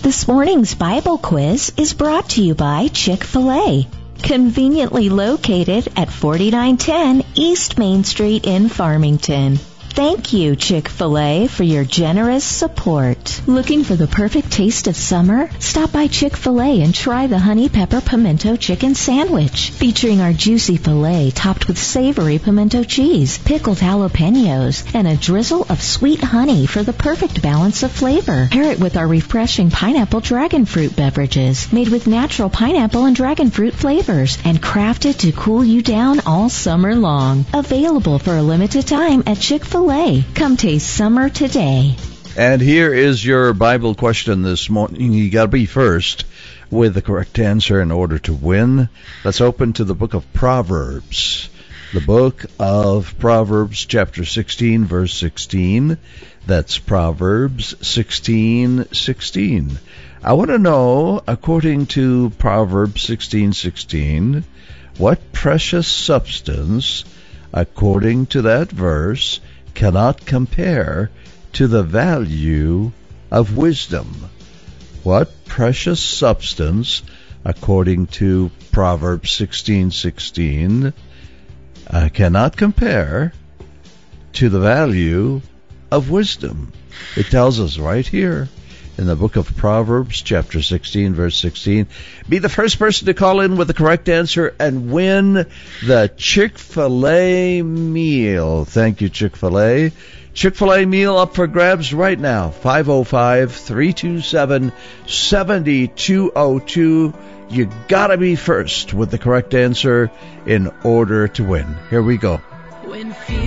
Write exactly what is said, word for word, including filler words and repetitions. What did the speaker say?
This morning's Bible quiz is brought to you by Chick-fil-A, conveniently located at forty-nine ten East Main Street in Farmington. Thank you, Chick-fil-A, for your generous support. Looking for the perfect taste of summer? Stop by Chick-fil-A and try the Honey Pepper Pimento Chicken Sandwich, featuring our juicy filet topped with savory pimento cheese, pickled jalapenos, and a drizzle of sweet honey for the perfect balance of flavor. Pair it with our refreshing pineapple dragon fruit beverages, made with natural pineapple and dragon fruit flavors, and crafted to cool you down all summer long. Available for a limited time at Chick-fil-A. Come taste summer today. And here is your Bible question this morning. You got to be first with the correct answer in order to win. Let's open to the book of Proverbs. The book of Proverbs, chapter sixteen, verse sixteen. That's Proverbs sixteen sixteen. I want to know, according to Proverbs sixteen sixteen, what precious substance, according to that verse, cannot compare to the value of wisdom. What precious substance, according to Proverbs sixteen sixteen, uh, cannot compare to the value of wisdom? It tells us right here in the book of Proverbs, chapter sixteen, verse sixteen. Be the first person to call in with the correct answer and win the Chick-fil-A meal. Thank you, Chick-fil-A. Chick-fil-A meal up for grabs right now. five oh five, three two seven, seven two oh two. You gotta be first with the correct answer in order to win. Here we go. When